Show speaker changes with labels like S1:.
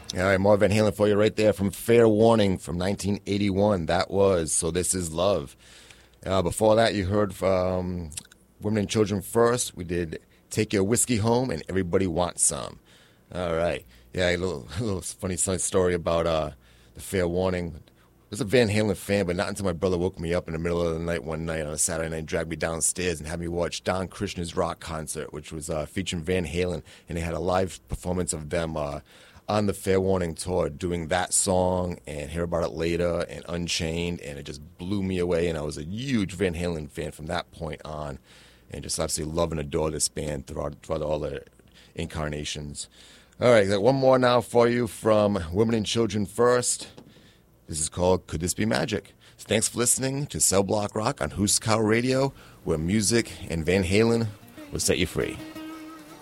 S1: All right, more Van Halen for you right there from Fair Warning from 1981. That was So This Is Love. Before that, you heard from Women and Children First. We did Take Your Whiskey Home and Everybody Wants Some. All right. Yeah, a little funny story about the Fair Warning. I was a Van Halen fan, but not until my brother woke me up in the middle of the night one night on a Saturday night, dragged me downstairs and had me watch Don Krishna's rock concert, which was featuring Van Halen, and they had a live performance of them on the Fair Warning tour doing that song and Hear About It Later and Unchained, and it just blew me away, and I was a huge Van Halen fan from that point on, and just absolutely love and adore this band throughout all the incarnations. All right, got one more now for you from Women and Children First. This is called Could This Be Magic? So thanks for listening to Cell Block Rock on Who's Cow Radio, where music and Van Halen will set you free.